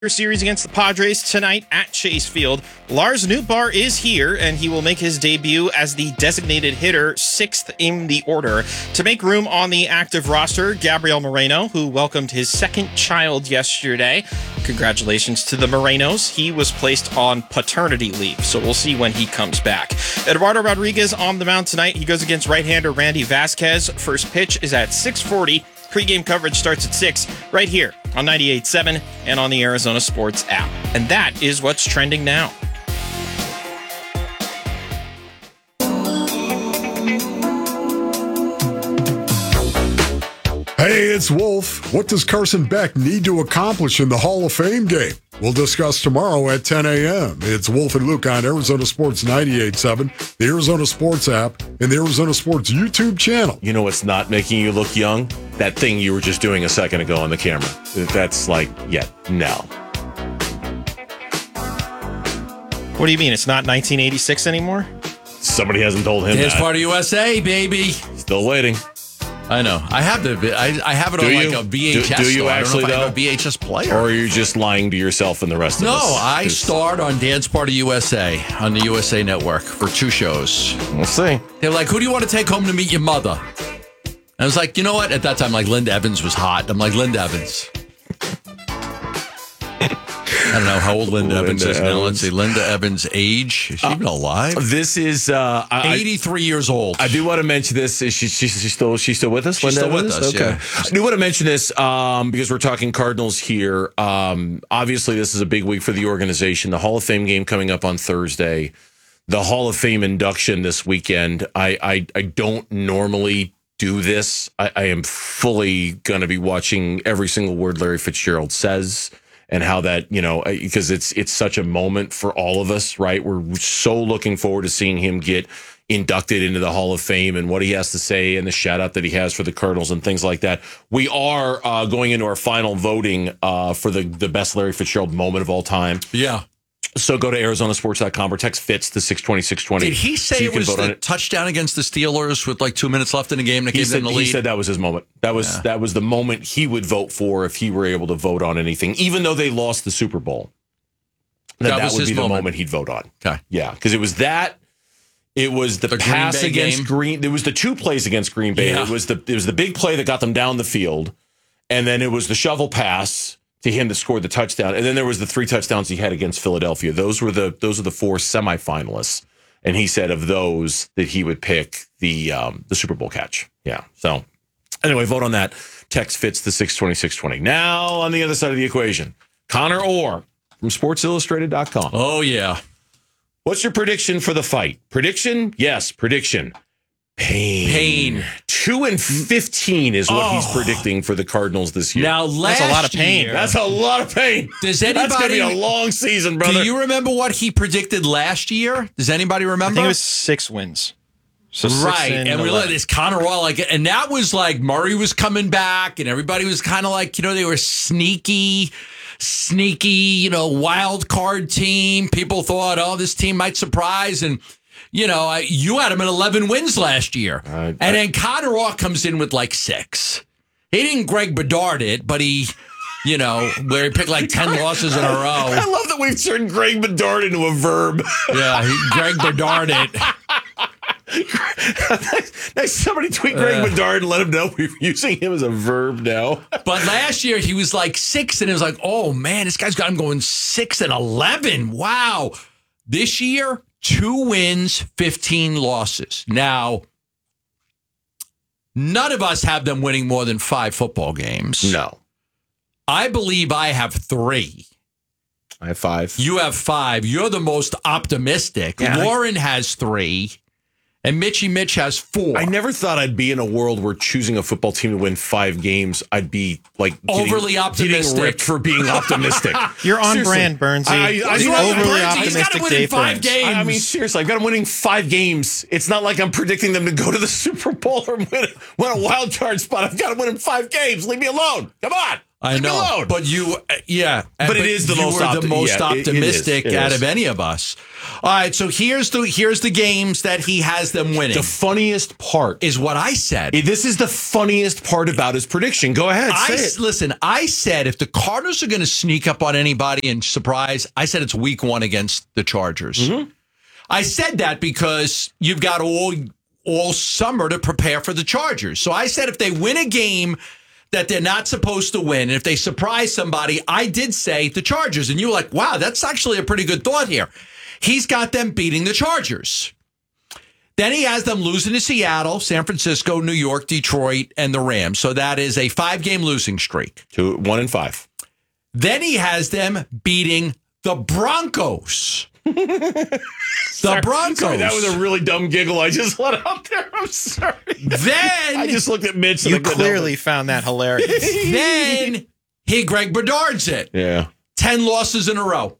Series against the Padres tonight at Chase Field. Lars Nootbaar is here, and he will make his debut as the designated hitter, 6th in the order. To make room on the active roster, Gabriel Moreno, who welcomed his second child yesterday. Congratulations to the Morenos. He was placed on paternity leave, so we'll see when he comes back. Eduardo Rodriguez on the mound tonight. He goes against right-hander Randy Vasquez. First pitch is at 6:40. Pre-game coverage starts at 6 right here on 98.7 and on the Arizona Sports app. And that is what's trending now. Hey, it's Wolf. What does Carson Beck need to accomplish in the Hall of Fame game? We'll discuss tomorrow at 10 a.m. It's Wolf and Luke on Arizona Sports 98.7, the Arizona Sports app, and the Arizona Sports YouTube channel. You know what's not making you look young? That thing you were just doing a second ago on the camera. That's like, no. What do you mean? It's not 1986 anymore? Somebody hasn't told him Dance that. Party USA, baby. Still waiting. I know. I have I have it on like a VHS. Do you actually, I don't know if though? I have a VHS player. Or are you just lying to yourself and the rest of us? No, I starred on Dance Party USA on the USA Network for 2 shows. We'll see. They're like, who do you want to take home to meet your mother? I was like, you know what? At that time, like, Linda Evans was hot. I'm like, Linda Evans. I don't know how old Linda Evans is now. Let's see. Linda Evans' age. Is she even alive? This is 83 years old. I do want to mention this. Is she's still with us? She's still with us. Okay. Yeah. I do want to mention this because we're talking Cardinals here. Obviously, this is a big week for the organization. The Hall of Fame game coming up on Thursday. The Hall of Fame induction this weekend. I don't normally do this. I am fully going to be watching every single word Larry Fitzgerald says. And how that, because it's such a moment for all of us, right? We're so looking forward to seeing him get inducted into the Hall of Fame and what he has to say and the shout out that he has for the Cardinals and things like that. We are going into our final voting for the best Larry Fitzgerald moment of all time. Yeah. So go to ArizonaSports.com or text Fitz to 620-620. Did he say it was the touchdown against the Steelers with like 2 minutes left in the game that gave them the lead? He said that was his moment. That was the moment he would vote for if he were able to vote on anything, even though they lost the Super Bowl. That would be the moment he'd vote on. Okay. Yeah, because it was that. It was the pass against Green. There was the 2 plays against Green Bay. Yeah. It was the big play that got them down the field, and then it was the shovel pass to him to score the touchdown, and then there was the 3 touchdowns he had against Philadelphia. Those are the 4 semifinalists, and he said of those that he would pick the Super Bowl catch. Yeah. So anyway, vote on that. Text Fitz to 620-620. Now on the other side of the equation, Connor Orr from SportsIllustrated.com. Oh yeah. What's your prediction for the fight? Prediction? Yes, prediction. Pain. 2-15 is what he's predicting for the Cardinals this year. Now, that's a lot of pain. That's a lot of pain. Does anybody? That's going to be a long season, brother. Do you remember what he predicted last year? Does anybody remember? I think it was 6 wins. So right, and we let this Connor Raw and that was like Murray was coming back, and everybody was kind of like, they were sneaky, wild card team. People thought, this team might surprise, and you had him at 11 wins last year, and then Connor Raw comes in with like 6. He didn't Greg Bedard it, but he. Where he picked like 10 losses in a row. I love that we've turned Greg Bedard into a verb. Yeah, Greg Bedard it. Next, somebody tweet Greg Bedard and let him know we're using him as a verb now. But last year he was like 6, and it was like, oh man, this guy's got him going 6-11. Wow. This year, 2 wins, 15 losses. Now, none of us have them winning more than 5 football games. No. I believe I have 3. I have 5. You have 5. You're the most optimistic. Yeah, Lauren has 3. And Mitch has 4. I never thought I'd be in a world where choosing a football team to win 5 games, I'd be like overly optimistic. Getting ripped for being optimistic. You're on seriously. brand, Bernsey. He's overly optimistic. He's got to win in 5 games. I mean, seriously, I've got them winning 5 games. It's not like I'm predicting them to go to the Super Bowl or win a wild card spot. I've got to win in 5 games. Leave me alone. Come on. I know, alone. but But it is the you most were the most optimistic It is. out of any of us. All right, so here's the games that he has them winning. The funniest part is what I said. This is the funniest part about his prediction. Go ahead, say it. Listen, I said if the Cardinals are going to sneak up on anybody and surprise, I said it's week 1 against the Chargers. Mm-hmm. I said that because you've got all summer to prepare for the Chargers. So I said if they win a game that they're not supposed to win, and if they surprise somebody, I did say the Chargers. And you were like, wow, that's actually a pretty good thought here. He's got them beating the Chargers. Then he has them losing to Seattle, San Francisco, New York, Detroit, and the Rams. So that is a 5-game losing streak. 1-5. Then he has them beating the Broncos. The Broncos. Sorry, that was a really dumb giggle I just let out there. I'm sorry. Then I just looked at Mitch. You clearly found that hilarious. Then Greg Bedard's it. Yeah. 10 losses in a row.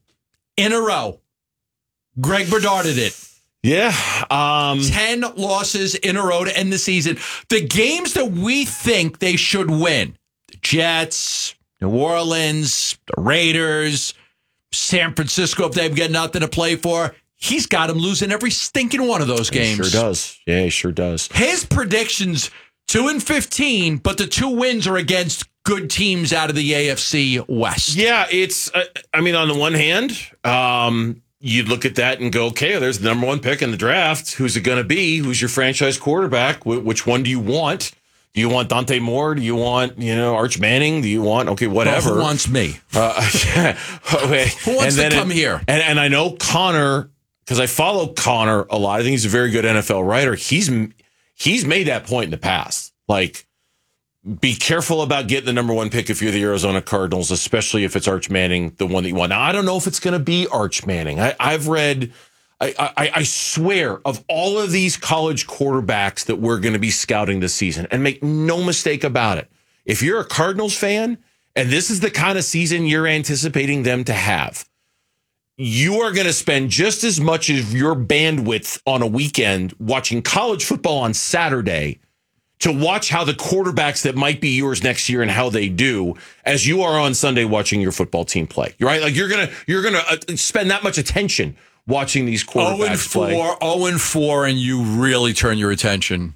Greg Bedarded it. Yeah. 10 losses in a row to end the season. The games that we think they should win, the Jets, New Orleans, the Raiders, San Francisco, if they've got nothing to play for, he's got them losing every stinking one of those games. He sure does. Yeah, he sure does. His predictions, 2-15, but the 2 wins are against good teams out of the AFC West. Yeah, it's, on the one hand, you'd look at that and go, okay, there's the number 1 pick in the draft. Who's it going to be? Who's your franchise quarterback? Which one do you want? Do you want Dante Moore? Do you want, Arch Manning? Do you want, whatever. Well, who wants me? Okay. Who wants to come here? And I know Connor, because I follow Connor a lot. I think he's a very good NFL writer. He's made that point in the past. Like, be careful about getting the number 1 pick if you're the Arizona Cardinals, especially if it's Arch Manning, the one that you want. Now, I don't know if it's going to be Arch Manning. I've read, I swear, of all of these college quarterbacks that we're going to be scouting this season, and make no mistake about it, if you're a Cardinals fan and this is the kind of season you're anticipating them to have, you are going to spend just as much of your bandwidth on a weekend watching college football on Saturday to watch how the quarterbacks that might be yours next year and how they do, as you are on Sunday watching your football team play. You're right. Like you're gonna spend that much attention watching these quarterbacks play. 0-4, and you really turn your attention.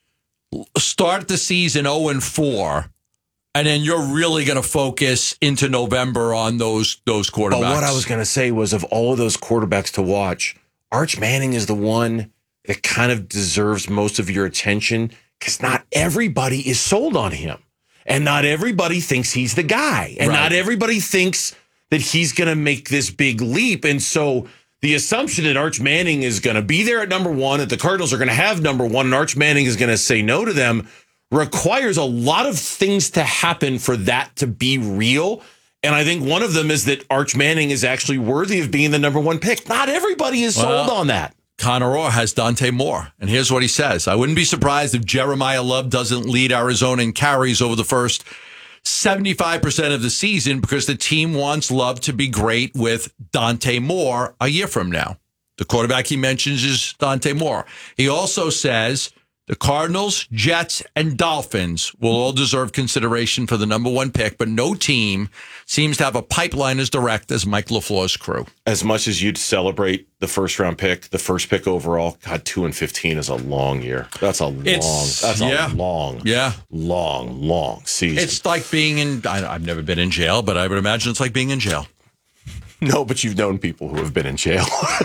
Start the season 0-4, and then you're really going to focus into November on those quarterbacks. But what I was going to say was, of all of those quarterbacks to watch, Arch Manning is the one that kind of deserves most of your attention, because not everybody is sold on him. And not everybody thinks he's the guy. And not everybody thinks that he's going to make this big leap. And so the assumption that Arch Manning is going to be there at number 1, that the Cardinals are going to have number 1, and Arch Manning is going to say no to them, requires a lot of things to happen for that to be real. And I think one of them is that Arch Manning is actually worthy of being the number 1 pick. Not everybody is sold on that. Connor Orr has Dante Moore, and here's what he says. I wouldn't be surprised if Jeremiah Love doesn't lead Arizona in carries over the first 75% of the season, because the team wants Love to be great with Dante Moore a year from now. The quarterback he mentions is Dante Moore. He also says the Cardinals, Jets, and Dolphins will all deserve consideration for the number 1 pick, but no team seems to have a pipeline as direct as Mike LaFleur's crew. As much as you'd celebrate the first-round pick, the first pick overall, God, 2-15 is a long year. That's a long season. It's like being in, I've never been in jail, but I would imagine it's like being in jail. No, but you've known people who have been in jail.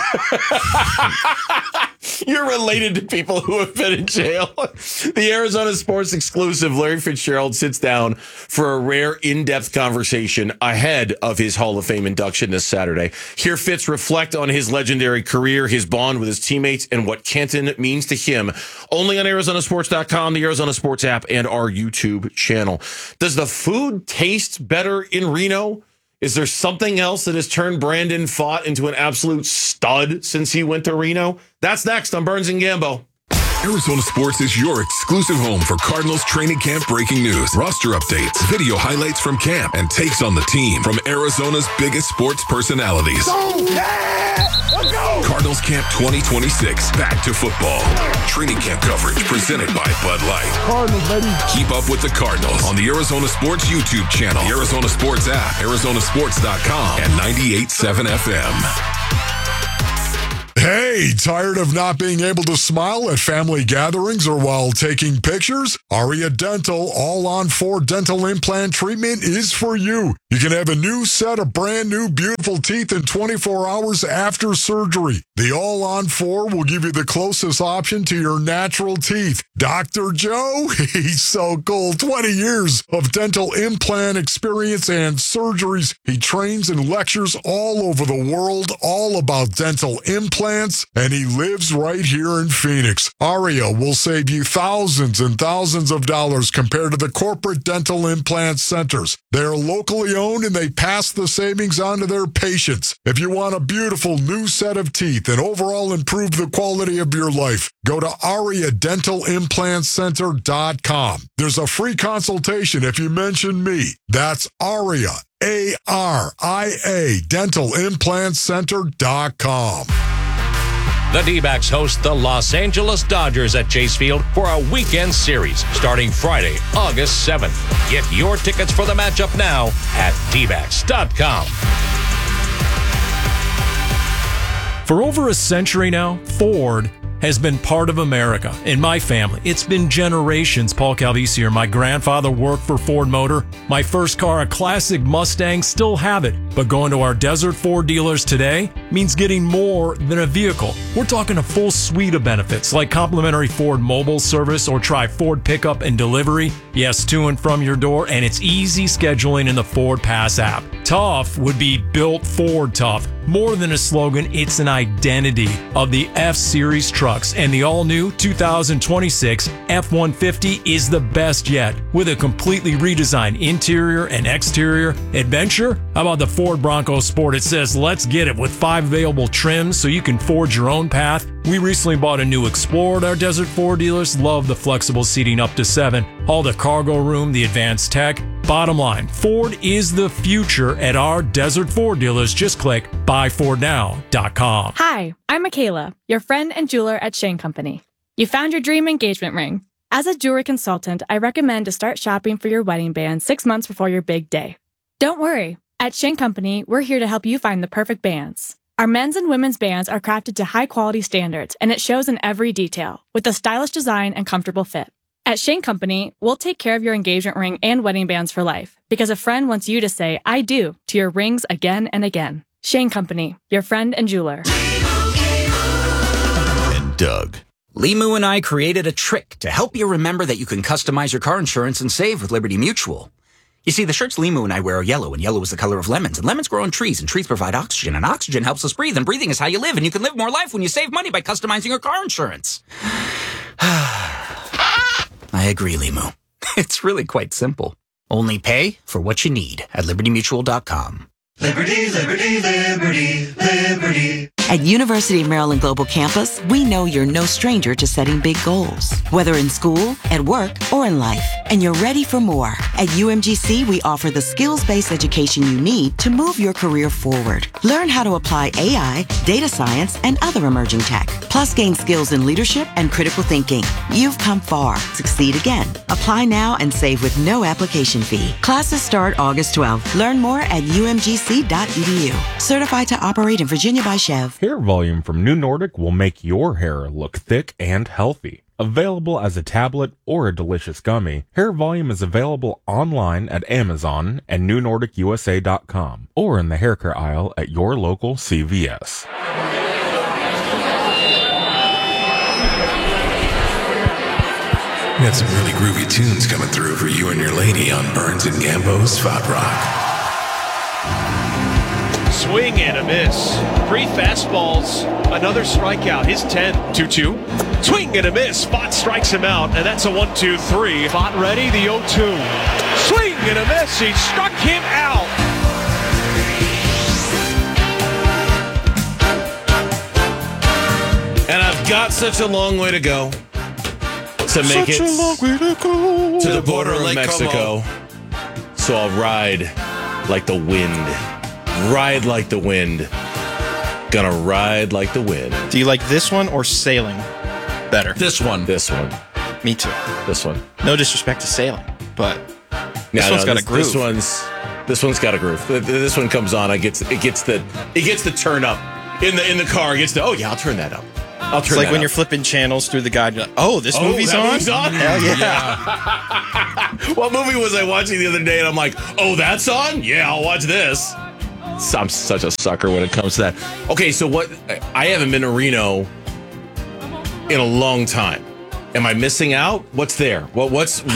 You're related to people who have been in jail. The Arizona Sports exclusive, Larry Fitzgerald, sits down for a rare, in-depth conversation ahead of his Hall of Fame induction this Saturday. Hear Fitz reflect on his legendary career, his bond with his teammates, and what Canton means to him. Only on ArizonaSports.com, the Arizona Sports app, and our YouTube channel. Does the food taste better in Reno? Is there something else that has turned Brandon Pfaadt into an absolute stud since he went to Reno? That's next on Burns and Gambo. Arizona Sports is your exclusive home for Cardinals training camp breaking news, roster updates, video highlights from camp, and takes on the team from Arizona's biggest sports personalities. Let's go! Cardinals Camp 2026, back to football. Training camp coverage presented by Bud Light. Cardinals, baby. Keep up with the Cardinals on the Arizona Sports YouTube channel, the Arizona Sports app, ArizonaSports.com, and 98.7 FM. Hey, tired of not being able to smile at family gatherings or while taking pictures? Aria Dental All-on-4 Dental Implant Treatment is for you. You can have a new set of brand new beautiful teeth in 24 hours after surgery. The All-on-4 will give you the closest option to your natural teeth. Dr. Joe, he's so cool. 20 years of dental implant experience and surgeries. He trains and lectures all over the world, all about dental implants, and he lives right here in Phoenix. Aria will save you thousands and thousands of dollars compared to the corporate dental implant centers. They're locally owned and they pass the savings on to their patients. If you want a beautiful new set of teeth and overall improve the quality of your life, go to AriaDentalImplantCenter.com. There's a free consultation if you mention me. That's Aria, ARIA, DentalImplantCenter.com. The D-backs host the Los Angeles Dodgers at Chase Field for a weekend series starting Friday, August 7th. Get your tickets for the matchup now at dbacks.com. For over a century now, Ford has been part of America. In my family, it's been generations. Paul Calvisi here. My grandfather worked for Ford Motor. My first car, a classic Mustang, still have it. But going to our Desert Ford dealers today means getting more than a vehicle. We're talking a full suite of benefits like complimentary Ford mobile service or try Ford pickup and delivery. Yes, to and from your door, and it's easy scheduling in the Ford Pass app. Tough would be built Ford tough. More than a slogan, it's an identity of the F-Series trucks, and the all-new 2026 F-150 is the best yet. With a completely redesigned interior and exterior adventure, how about the Ford Bronco Sport? It says, let's get it, with 5 available trims so you can forge your own path. We recently bought a new Explorer at our Desert Ford dealers. Love the flexible seating up to 7. All the cargo room, the advanced tech. Bottom line, Ford is the future at our Desert Ford dealers. Just click buyfordnow.com. Hi, I'm Michaela, your friend and jeweler at Shane Company. You found your dream engagement ring. As a jewelry consultant, I recommend to start shopping for your wedding band 6 months before your big day. Don't worry. At Shane Company, we're here to help you find the perfect bands. Our men's and women's bands are crafted to high-quality standards, and it shows in every detail, with a stylish design and comfortable fit. At Shane Company, we'll take care of your engagement ring and wedding bands for life, because a friend wants you to say, I do, to your rings again and again. Shane Company, your friend and jeweler. And Doug. Limu and I created a trick to help you remember that you can customize your car insurance and save with Liberty Mutual. You see, the shirts Limu and I wear are yellow, and yellow is the color of lemons, and lemons grow on trees, and trees provide oxygen, and oxygen helps us breathe, and breathing is how you live, and you can live more life when you save money by customizing your car insurance. I agree, Limu. It's really quite simple. Only pay for what you need at libertymutual.com. Liberty, liberty, liberty, liberty. At University of Maryland Global Campus, we know you're no stranger to setting big goals, whether in school, at work, or in life, and you're ready for more. At UMGC, we offer the skills-based education you need to move your career forward. Learn how to apply AI, data science, and other emerging tech, plus gain skills in leadership and critical thinking. You've come far. Succeed again. Apply now and save with no application fee. Classes start August 12th. Learn more at umgc.edu. Certified to operate in Virginia by Chev. Hair volume from New Nordic will make your hair look thick and healthy. Available as a tablet or a delicious gummy, Hair Volume is available online at Amazon and NewNordicUSA.com or in the hair care aisle at your local CVS. We got some really groovy tunes coming through for you and your lady on Burns and Gambo's Spot Rock. Swing and a miss. 3 fastballs, another strikeout. His 10. 2-2. Swing and a miss. Spot strikes him out, and that's a 1-2-3. Spot ready, the 0-2. Swing and a miss. He struck him out. And I've got such a long way to go. to make it a long way to go. to the border of Lake Mexico. So I'll ride like the wind. Ride like the wind. Gonna ride like the wind. Do you like this one or sailing better? This one. This one. Me too. This one. No disrespect to sailing, but this one's got a groove. This one's got a groove. This one comes on. It gets the turn up in the car. It gets the I'll turn that up. It's like when you're flipping channels through the guide. You're like, oh, this movie's that on. movie's on? Hell yeah. What movie was I watching the other day? And I'm like, oh, that's on? Yeah, I'll watch this. I'm such a sucker when it comes to that. Okay, so what? I haven't been to Reno in a long time. Am I missing out? What's there? What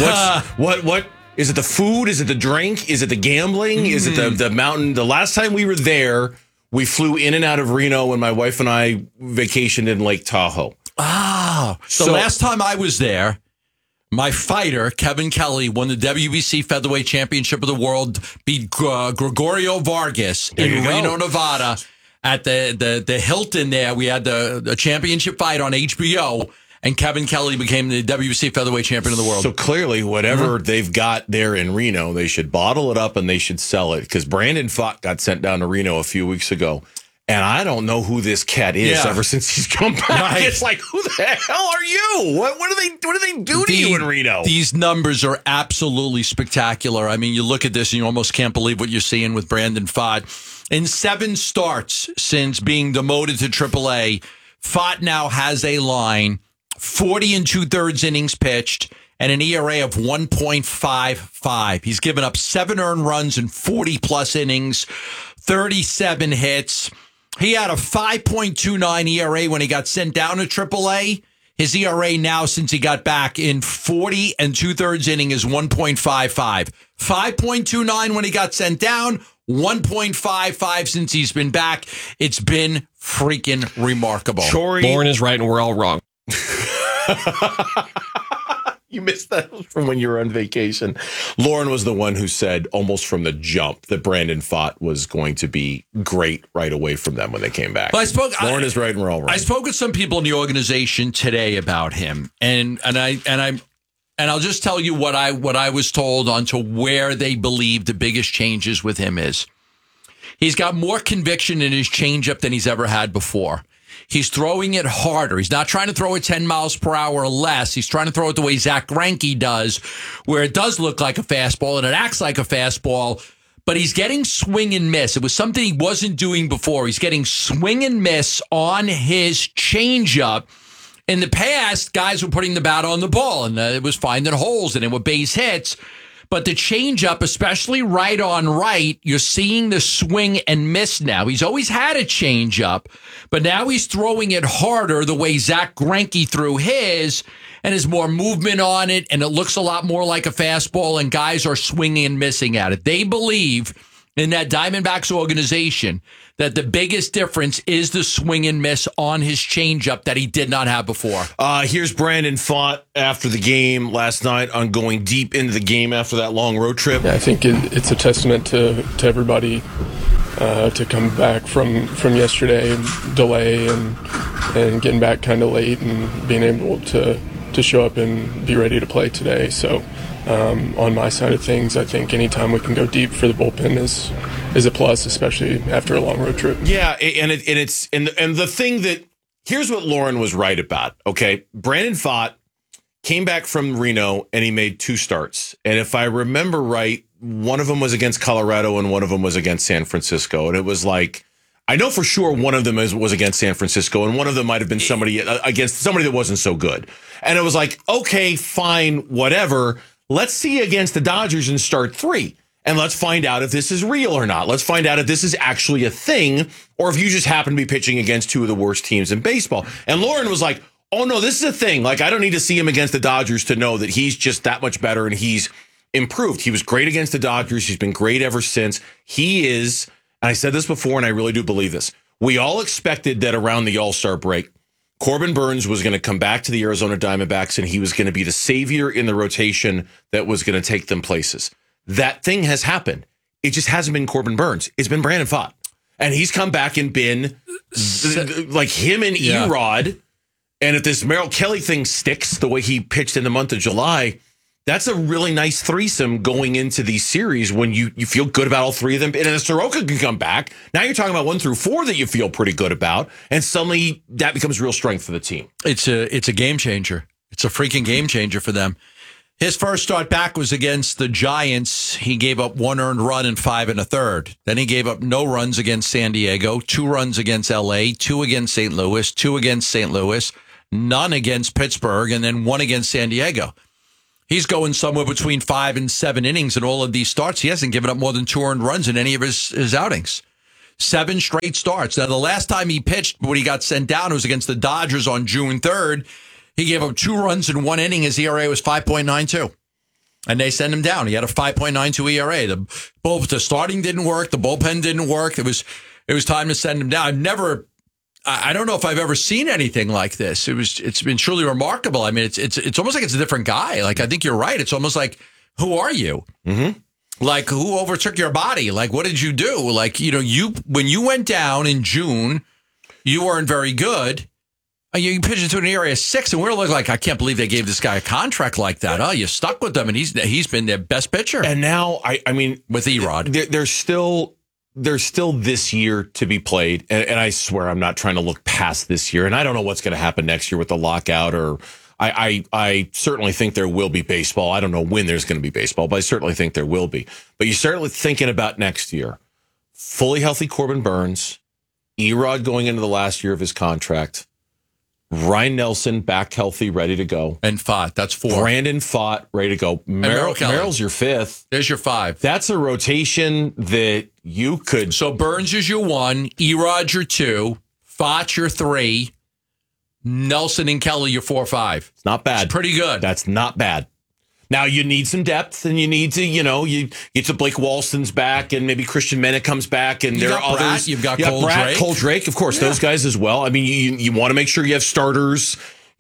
is it? The food? Is it the drink? Is it the gambling? Is it the mountain? The last time we were there, we flew in and out of Reno when my wife and I vacationed in Lake Tahoe. So last time I was there, my fighter, Kevin Kelly, won the WBC Featherweight Championship of the World, beat Gregorio Vargas in Reno, Nevada at the Hilton there. We had the championship fight on HBO, and Kevin Kelly became the WBC Featherweight Champion of the World. So clearly, whatever they've got there in Reno, they should bottle it up and they should sell it, because Brandon Fott got sent down to Reno a few weeks ago. And I don't know who this cat is ever since he's come back. Right. It's like, who the hell are you? What do they do to you in Reno? These numbers are absolutely spectacular. I mean, you look at this and you almost can't believe what you're seeing with Brandon Fott. In 7 starts since being demoted to AAA, Fott now has a line, 40 2/3 innings pitched, and an ERA of 1.55. He's given up 7 earned runs in 40-plus innings, 37 hits. He had a 5.29 ERA when he got sent down to AAA. His ERA now, since he got back in 40 2/3 inning, is 1.55. 5.29 when he got sent down, 1.55 since he's been back. It's been freaking remarkable. Lauren is right and we're all wrong. You missed that from when you were on vacation. Lauren was the one who said almost from the jump that Brandon Fott was going to be great right away from them when they came back. Well, Lauren is right and we're all wrong. I spoke with some people in the organization today about him, and I'll just tell you what I was told on to where they believe the biggest changes with him is. He's got more conviction in his changeup than he's ever had before. He's throwing it harder. He's not trying to throw it 10 miles per hour or less. He's trying to throw it the way Zach Greinke does, where it does look like a fastball and it acts like a fastball, but he's getting swing and miss. It was something he wasn't doing before. He's getting swing and miss on his changeup. In the past, guys were putting the bat on the ball, and it was finding holes, and it were base hits. But the changeup, especially right on right, you're seeing the swing and miss now. He's always had a changeup, but now he's throwing it harder the way Zach Greinke threw his, and there's more movement on it, and it looks a lot more like a fastball, and guys are swinging and missing at it. They believe in that Diamondbacks organization that the biggest difference is the swing and miss on his changeup that he did not have before. Here's Brandon Fott after the game last night on going deep into the game after that long road trip. Yeah, I think it's a testament to everybody to come back from yesterday, delay and getting back kind of late and being able to show up and be ready to play today. So on my side of things, I think anytime we can go deep for the bullpen is a plus, especially after a long road trip. Yeah, and the thing that, here's what Lauren was right about. Okay, Brandon Fott came back from Reno and he made 2 starts, and if I remember right, one of them was against Colorado and one of them was against San Francisco, and it was like, I know for sure one of them was against San Francisco, and one of them might have been somebody against somebody that wasn't so good, and it was like, okay, fine, whatever. Let's see against the Dodgers in start 3. And let's find out if this is real or not. Let's find out if this is actually a thing or if you just happen to be pitching against 2 of the worst teams in baseball. And Lauren was like, oh, no, this is a thing. Like, I don't need to see him against the Dodgers to know that he's just that much better and he's improved. He was great against the Dodgers. He's been great ever since. He is, and I said this before, and I really do believe this. We all expected that around the All-Star break, Corbin Burns was going to come back to the Arizona Diamondbacks and he was going to be the savior in the rotation that was going to take them places. That thing has happened. It just hasn't been Corbin Burns. It's been Brandon Fott. And he's come back and been like him and Erod And if this Merrill Kelly thing sticks the way he pitched in the month of July, that's a really nice threesome going into these series when you feel good about all three of them. And then Soroka can come back. Now you're talking about 1 through 4 that you feel pretty good about. And suddenly that becomes real strength for the team. It's a game changer. It's a freaking game changer for them. His first start back was against the Giants. He gave up 1 earned run in 5 1/3. Then he gave up no runs against San Diego, 2 runs against L.A., 2 against St. Louis, 2 against St. Louis, none against Pittsburgh, and then 1 against San Diego. He's going somewhere between 5 and 7 innings in all of these starts. He hasn't given up more than 2 earned runs in any of his outings. 7 straight starts. Now, the last time he pitched when he got sent down was against the Dodgers on June 3rd. He gave up 2 runs in 1 inning. His ERA was 5.92. And they sent him down. He had a 5.92 ERA. The starting didn't work. The bullpen didn't work. It was time to send him down. I don't know if I've ever seen anything like this. It's been truly remarkable. I mean, it's almost like it's a different guy. Like, I think you're right. It's almost like, who are you? Mm-hmm. Like, who overtook your body? Like, what did you do? Like, when you went down in June, you weren't very good. You pitched into an ERA of 6, and we're like, I can't believe they gave this guy a contract like that. Oh, you stuck with them, and he's been their best pitcher. And now, I mean, with Erod, there's still this year to be played, and I swear I'm not trying to look past this year, and I don't know what's going to happen next year with the lockout, or I certainly think there will be baseball. I don't know when there's going to be baseball, but I certainly think there will be. But you're certainly thinking about next year. Fully healthy Corbin Burns, Erod going into the last year of his contract, Ryan Nelson back healthy, ready to go. And Pfaadt, that's 4. Brandon Pfaadt, ready to go. Merrill's your 5th. There's your 5. That's a rotation that you could. So Burns is your 1, Erod your 2, Pfaadt your 3, Nelson and Kelly your 4 5. It's not bad. It's pretty good. That's not bad. Now you need some depth, and you need to, you get to Blake Walston's back, and maybe Christian Mena comes back, and there are others. You've got Cole Drake, of course, those guys as well. I mean, you want to make sure you have starters,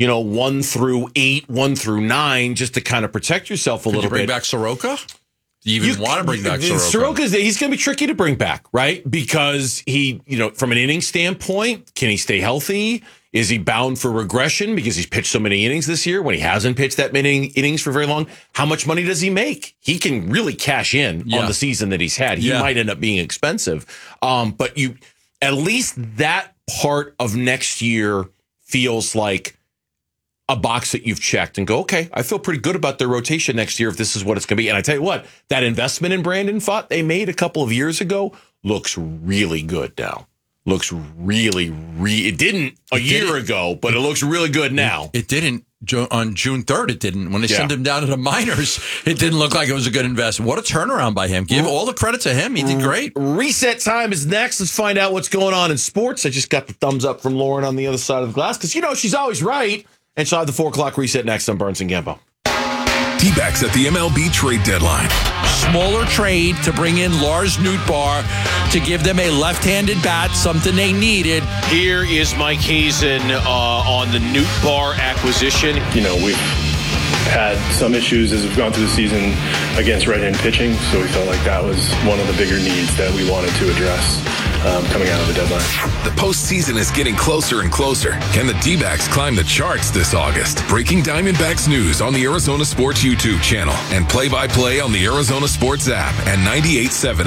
1 through 8, 1 through 9, just to kind of protect yourself a little bit. Bring back Soroka? Do you even want to bring back Soroka? He's going to be tricky to bring back, right? Because he, from an inning standpoint, can he stay healthy? Is he bound for regression because he's pitched so many innings this year when he hasn't pitched that many innings for very long? How much money does he make? He can really cash in on the season that he's had. He might end up being expensive. But at least that part of next year feels like a box that you've checked and go, okay, I feel pretty good about their rotation next year if this is what it's going to be. And I tell you what, that investment in Brandon Pfaadt they made a couple of years ago looks really good now. Looks really, it didn't a year ago, but it looks really good now. It didn't on June 3rd. It didn't. When they sent him down to the minors, it didn't look like it was a good investment. What a turnaround by him. Give all the credit to him. He did great. Reset time is next. Let's find out what's going on in sports. I just got the thumbs up from Lauren on the other side of the glass because, she's always right. And she'll have the 4 o'clock reset next on Burns and Gambo. D-backs at the MLB trade deadline. Smaller trade to bring in Lars Nootbaar to give them a left-handed bat, something they needed. Here is Mike Hazen on the Nootbaar acquisition. We've had some issues as we've gone through the season against right-hand pitching, so we felt like that was one of the bigger needs that we wanted to address coming out of the deadline. The postseason is getting closer and closer. Can the D-backs climb the charts this August? Breaking Diamondbacks news on the Arizona Sports YouTube channel and play-by-play on the Arizona Sports app and 98.7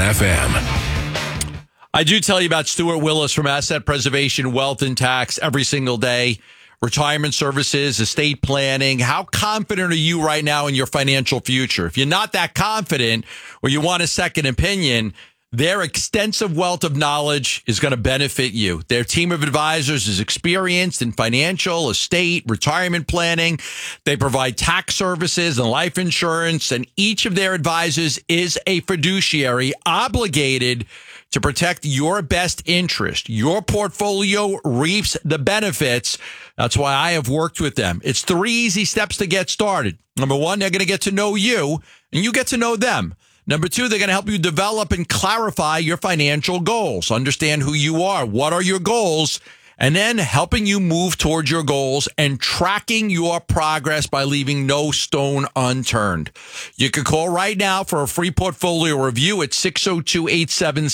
FM. I do tell you about Stuart Willis from Asset Preservation, Wealth and Tax every single day. Retirement services, estate planning. How confident are you right now in your financial future? If you're not that confident or you want a second opinion, their extensive wealth of knowledge is going to benefit you. Their team of advisors is experienced in financial, estate, retirement planning. They provide tax services and life insurance, and each of their advisors is a fiduciary obligated to protect your best interest. Your portfolio reaps the benefits. That's why I have worked with them. It's 3 easy steps to get started. Number 1, they're going to get to know you, and you get to know them. Number 2, they're going to help you develop and clarify your financial goals. Understand who you are. What are your goals? And then helping you move towards your goals and tracking your progress by leaving no stone unturned. You can call right now for a free portfolio review at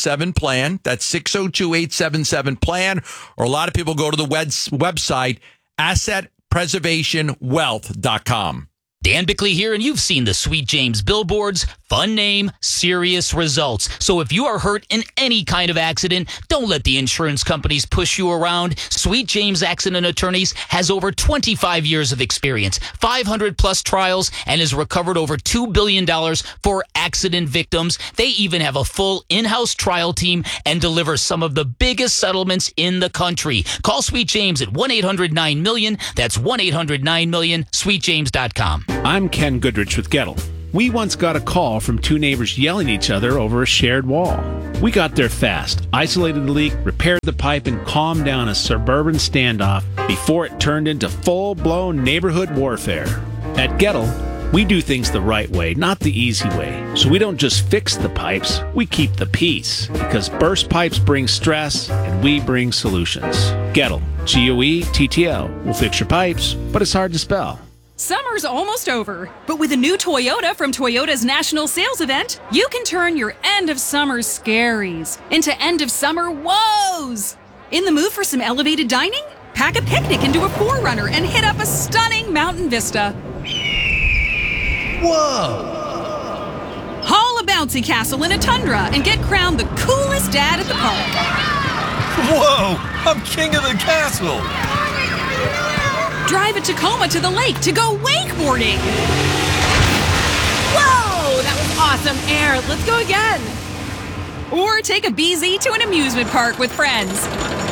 602-877-PLAN. That's 602-877-PLAN. Or a lot of people go to the website, AssetPreservationWealth.com. Dan Bickley here, and you've seen the Sweet James billboards. Fun name, serious results. So if you are hurt in any kind of accident, don't let the insurance companies push you around. Sweet James Accident Attorneys has over 25 years of experience, 500 plus trials, and has recovered over $2 billion for accident victims. They even have a full in-house trial team and deliver some of the biggest settlements in the country. Call Sweet James at 1-800-9-MILLION. That's 1-800-9-MILLION, sweetjames.com. I'm Ken Goodrich with Gettle. We once got a call from two neighbors yelling at each other over a shared wall. We got there fast, isolated the leak, repaired the pipe, and calmed down a suburban standoff before it turned into full-blown neighborhood warfare. At Gettle, we do things the right way, not the easy way. So we don't just fix the pipes, we keep the peace. Because burst pipes bring stress, and we bring solutions. Gettle, G-O-E-T-T-L. We'll fix your pipes, but it's hard to spell. Summer's almost over, but with a new Toyota from Toyota's National Sales Event, you can turn your end of summer scaries into end of summer woes. In the mood for some elevated dining? Pack a picnic into a 4Runner and hit up a stunning mountain vista. Whoa! Haul a bouncy castle in a Tundra and get crowned the coolest dad at the park. Whoa! I'm king of the castle! Drive a Tacoma to the lake to go wakeboarding. Whoa, that was awesome, Air. Let's go again. Or take a BZ to an amusement park with friends.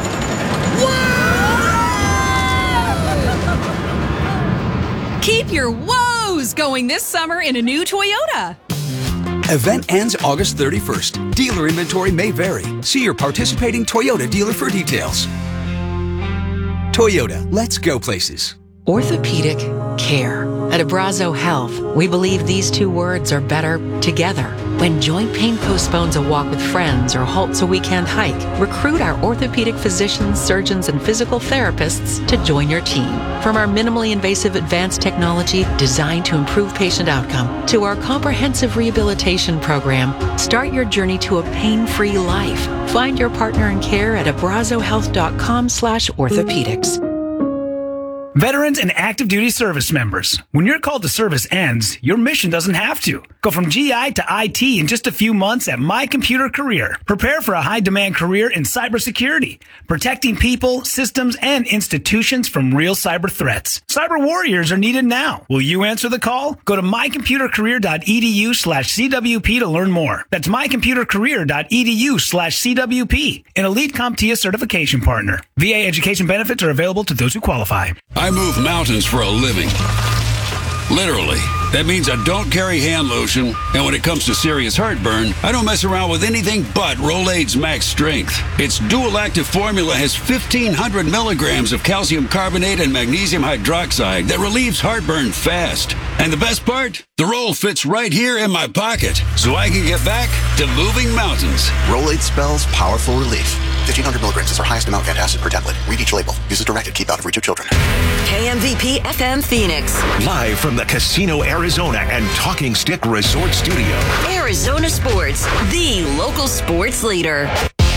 Whoa! Keep your woes going this summer in a new Toyota. Event ends August 31st. Dealer inventory may vary. See your participating Toyota dealer for details. Toyota, let's go places. Orthopedic care. At Abrazo Health, we believe these two words are better together. When joint pain postpones a walk with friends or halts a weekend hike, recruit our orthopedic physicians, surgeons, and physical therapists to join your team. From our minimally invasive advanced technology designed to improve patient outcome to our comprehensive rehabilitation program, start your journey to a pain-free life. Find your partner in care at abrazohealth.com/orthopedics. Veterans and active duty service members, when your call to service ends, your mission doesn't have to. Go from GI to IT in just a few months at My Computer Career. Prepare for a high-demand career in cybersecurity, protecting people, systems, and institutions from real cyber threats. Cyber warriors are needed now. Will you answer the call? Go to mycomputercareer.edu/CWP to learn more. That's mycomputercareer.edu/CWP, an elite CompTIA certification partner. VA education benefits are available to those who qualify. I move mountains for a living. Literally. That means I don't carry hand lotion, and when it comes to serious heartburn, I don't mess around with anything but Rolaids Max Strength. Its dual-active formula has 1,500 milligrams of calcium carbonate and magnesium hydroxide that relieves heartburn fast. And the best part? The roll fits right here in my pocket, so I can get back to moving mountains. Rolaids spells powerful relief. 1,500 milligrams is our highest amount of antacid per tablet. Read each label. Use as directed. Keep out of reach of children. KMVP FM Phoenix. Live from the Casino Arizona and Talking Stick Resort Studio. Arizona Sports, the local sports leader.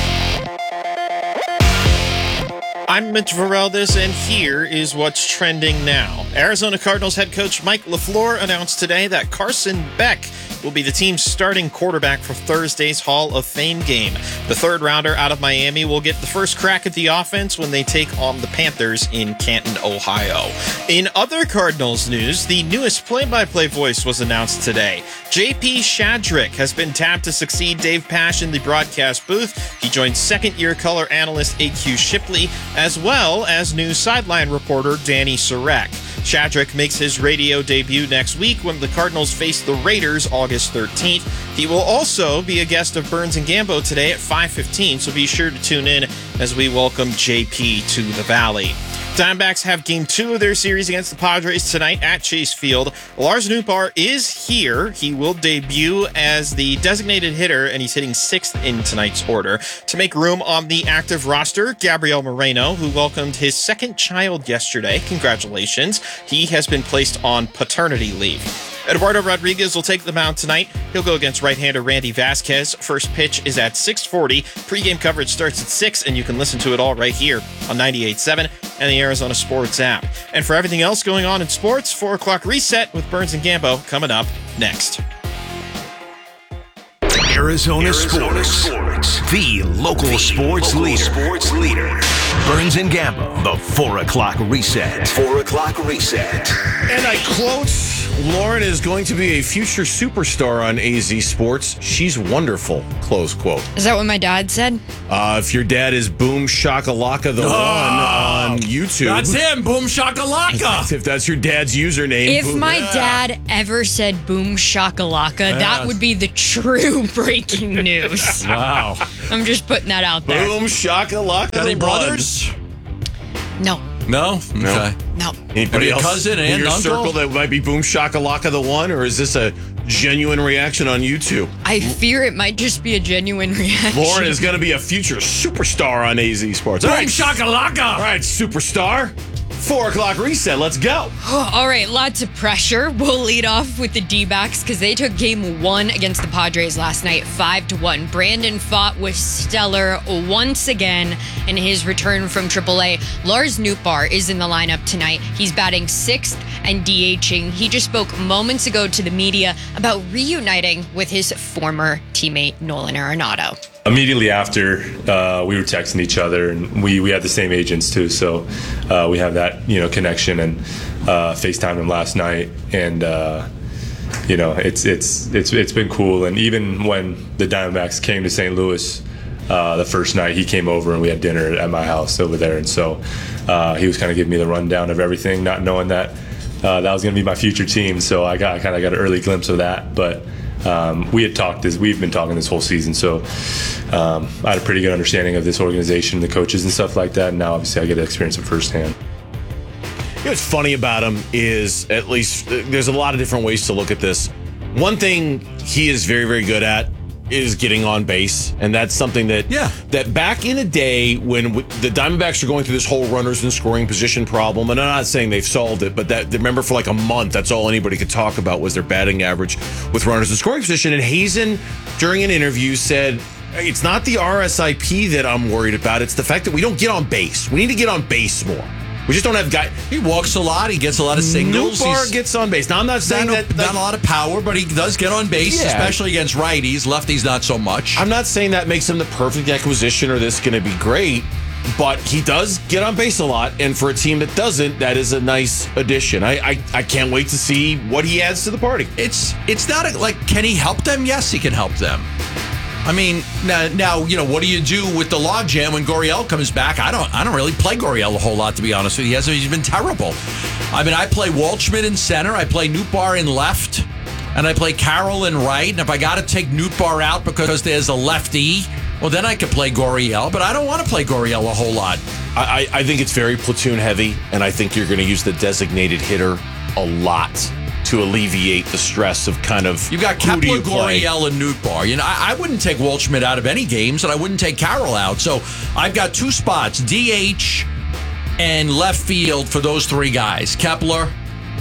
I'm Mitch Vareldis, and here is what's trending now. Arizona Cardinals head coach Mike LaFleur announced today that Carson Beck will be the team's starting quarterback for Thursday's Hall of Fame game. The third rounder out of Miami will get the first crack at the offense when they take on the Panthers in Canton, Ohio. In other Cardinals news, the newest play-by-play voice was announced today. JP Shadrick has been tapped to succeed Dave Pasch in the broadcast booth. He joins second-year color analyst AQ Shipley, as well as new sideline reporter Danny Sarek. Shadrick makes his radio debut next week when the Cardinals face the Raiders August 13th. He will also be a guest of Burns and Gambo today at 5:15, so be sure to tune in as we welcome JP to the Valley. Diamondbacks have Game 2 of their series against the Padres tonight at Chase Field. Lars Nootbaar is here. He will debut as the designated hitter, and he's hitting 6th in tonight's order. To make room on the active roster, Gabriel Moreno, who welcomed his second child yesterday. Congratulations. He has been placed on paternity leave. Eduardo Rodriguez will take the mound tonight. He'll go against right-hander Randy Vasquez. First pitch is at 6:40. Pre-game coverage starts at 6, and you can listen to it all right here on 98.7 and the Arizona Sports app. And for everything else going on in sports, 4 o'clock reset with Burns and Gambo coming up next. Arizona Sports, the local sports leader. Burns and Gambo, the 4 o'clock reset. 4 o'clock reset. And I quote, Lauren is going to be a future superstar on AZ Sports. She's wonderful, close quote. Is that what my dad said? If your dad is Boom Shakalaka the One on YouTube. That's him, Boom Shakalaka. If that's your dad's username. If my dad ever said Boom Shakalaka, that would be the true breaking news. Wow. I'm just putting that out there. Boom Shakalaka. Got any brothers? No. No? Okay. No. Anybody else cousin and in your uncle? circle that might be Boom Shakalaka the One, or is this a genuine reaction on YouTube? I fear it might just be a genuine reaction. Lauren is going to be a future superstar on AZ Sports. Boom Shakalaka! All right, superstar. 4 o'clock reset. Let's go. All right, lots of pressure. We'll lead off with the D-backs because they took game 1 against the Padres last night, 5-1. Brandon Pfaadt was stellar once again in his return from AAA. Lars Nootbaar is in the lineup tonight. He's batting 6th and DHing. He just spoke moments ago to the media about reuniting with his former teammate Nolan Arenado. Immediately after, we were texting each other, and we had the same agents too, so we have that connection, and FaceTimed him last night, and it's been cool. And even when the Diamondbacks came to St. Louis the first night, he came over and we had dinner at my house over there, and so he was kind of giving me the rundown of everything, not knowing that that was going to be my future team. So I kind of got an early glimpse of that, but. We've been talking this whole season, so I had a pretty good understanding of this organization, the coaches and stuff like that, and now obviously I get to experience it firsthand. What's funny about him is, at least there's a lot of different ways to look at this. One thing he is very, very good at is getting on base, and that's something that back in a day when the Diamondbacks are going through this whole runners in scoring position problem, and I'm not saying they've solved it, but that remember for like a month, that's all anybody could talk about was their batting average with runners in scoring position. And Hazen, during an interview, said, it's not the RSIP that I'm worried about, it's the fact that we don't get on base. We need to get on base more. We just don't have guys. He walks a lot. He gets a lot of singles. Nootbaar gets on base. Now, I'm not saying that not a lot of power, but he does get on base, especially against righties. Lefties, not so much. I'm not saying that makes him the perfect acquisition or this is going to be great, but he does get on base a lot. And for a team that doesn't, that is a nice addition. I can't wait to see what he adds to the party. It's not like, can he help them? Yes, he can help them. I mean, now what do you do with the logjam when Gurriel comes back? I don't really play Gurriel a whole lot, to be honest with you. He's been terrible. I mean, I play Waldschmidt in center, I play Nootbaar in left, and I play Carroll in right. And if I got to take Nootbaar out because there's a lefty, well, then I could play Gurriel. But I don't want to play Gurriel a whole lot. I think it's very platoon heavy, and I think you're going to use the designated hitter a lot to alleviate the stress of kind of you've got Kepler, Gurriel, and Nootbaar. I wouldn't take Waldschmidt out of any games, and I wouldn't take Carroll out. So I've got 2 spots, DH and left field for those 3 guys, Kepler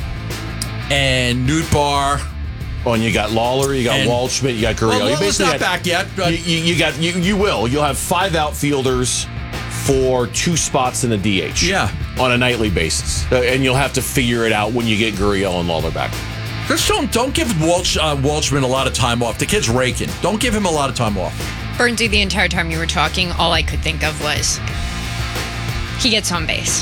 and Nootbaar. Oh, and you got Lawler, you got Waldschmidt, you got Gurriel. Well, Lawler's not back yet. You will. You'll have 5 outfielders for 2 spots in the DH. Yeah. On a nightly basis. And you'll have to figure it out when you get Gurriel and Lawler back. Just don't give Waldschmidt a lot of time off. The kid's raking. Don't give him a lot of time off. Bernsey, the entire time you were talking, all I could think of was he gets on base.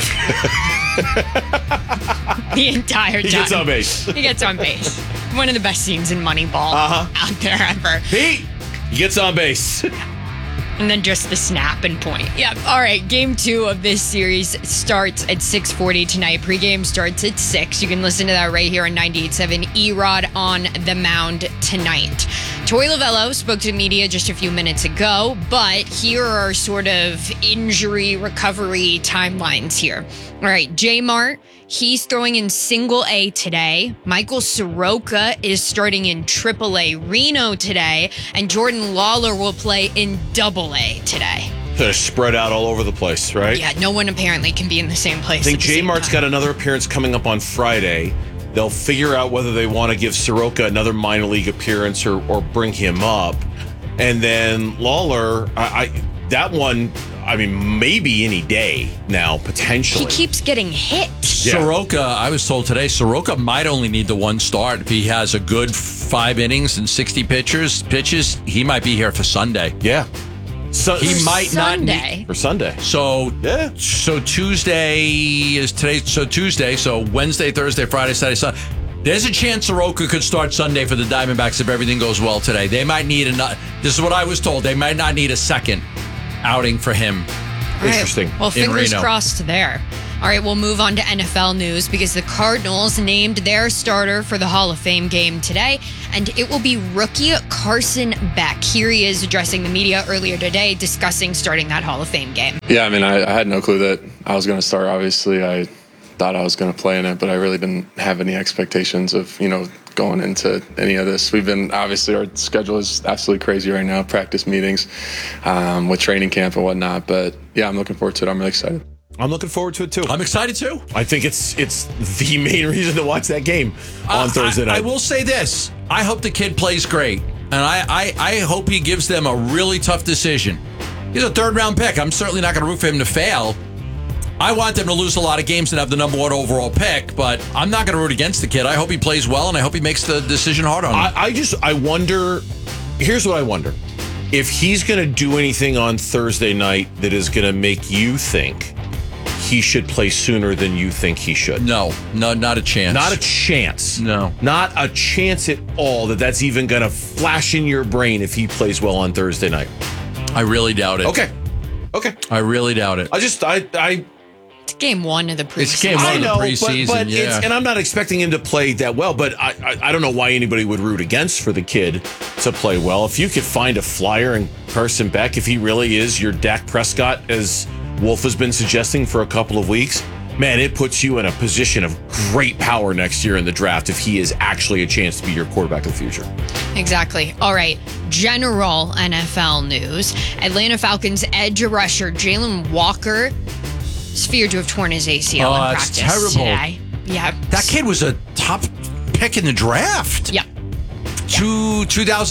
The entire time. He gets on base. He gets on base. One of the best scenes in Moneyball out there ever. He gets on base. And then just the snap and point. Yep. All right. Game 2 of this series starts at 6:40 tonight. Pre-game starts at 6. You can listen to that right here on 98.7. Erod on the mound tonight. Torey Lovullo spoke to the media just a few minutes ago, but here are sort of injury recovery timelines here. All right. J Mart, he's throwing in single A today. Michael Soroka is starting in AAA Reno today. And Jordan Lawler will play in AA today. They're spread out all over the place, right? Yeah, no one apparently can be in the same place. I think J Mart's got another appearance coming up on Friday. They'll figure out whether they want to give Soroka another minor league appearance or bring him up. And then Lawler, that one, I mean, maybe any day now, potentially. He keeps getting hit. Yeah. Soroka, I was told today, Soroka might only need the one start. If he has a good 5 innings and 60 pitches, he might be here for Sunday. Yeah. So he might not need for Sunday. So yeah. So Tuesday is today. So Tuesday. So Wednesday, Thursday, Friday, Saturday, Sunday. There's a chance Soroka could start Sunday for the Diamondbacks if everything goes well today. They might need this is what I was told. They might not need a second outing for him. Interesting. Well, fingers Reno. crossed there. All right, we'll move on to NFL news because the Cardinals named their starter for the Hall of Fame game today, and it will be rookie Carson Beck. Here he is addressing the media earlier today, discussing starting that Hall of Fame game. Yeah, I mean, I had no clue that I was going to start. Obviously, I thought I was going to play in it, but I really didn't have any expectations of, going into any of this. Obviously, our schedule is absolutely crazy right now, practice meetings with training camp and whatnot. But yeah, I'm looking forward to it. I'm really excited. I'm looking forward to it too. I'm excited too. I think it's the main reason to watch that game on Thursday night. I will say this. I hope the kid plays great. And I hope he gives them a really tough decision. He's a 3rd-round pick. I'm certainly not going to root for him to fail. I want them to lose a lot of games and have the number 1 overall pick, but I'm not going to root against the kid. I hope he plays well, and I hope he makes the decision hard on him. I wonder, here's what I wonder. If he's going to do anything on Thursday night that is going to make you think he should play sooner than you think he should. No, not a chance. Not a chance. No. Not a chance at all that's even going to flash in your brain if he plays well on Thursday night. I really doubt it. Okay. I really doubt it. It's game 1 of the preseason. It's game 1 of the preseason, but yeah. And I'm not expecting him to play that well, but I don't know why anybody would root against for the kid to play well. If you could find a flyer in Carson Beck, if he really is your Dak Prescott, as Wolf has been suggesting for a couple of weeks, man, it puts you in a position of great power next year in the draft if he is actually a chance to be your quarterback of the future. Exactly. All right. General NFL news. Atlanta Falcons edge rusher Jalen Walker is feared to have torn his ACL in practice terrible. today. Yeah. That kid was a top pick in the draft. Yeah. 2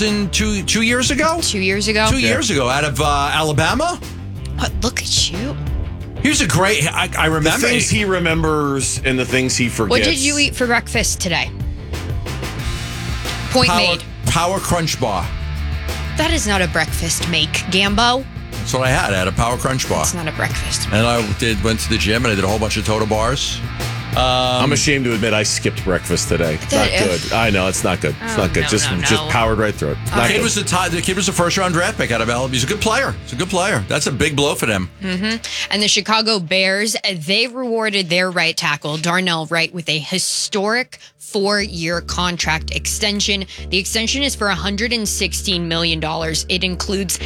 years ago? 2 years ago. 2 years ago out of Alabama. But look at you. Here's a great, I remember. The things he remembers and the things he forgets. What did you eat for breakfast today? Point made. Power Crunch Bar. That is not a breakfast make, Gambo. That's what I had. I had a Power Crunch Bar. It's not a breakfast. And I went to the gym and I did a whole bunch of total bars. I'm ashamed to admit I skipped breakfast today. It's not good. I know it's not good. It's not good. Just powered right through it. The kid was a 1st-round draft pick out of Alabama. He's a good player. He's a good player. That's a big blow for them. Mm-hmm. And the Chicago Bears, they rewarded their right tackle, Darnell Wright, with a historic 4-year contract extension. The extension is for $116 million. It includes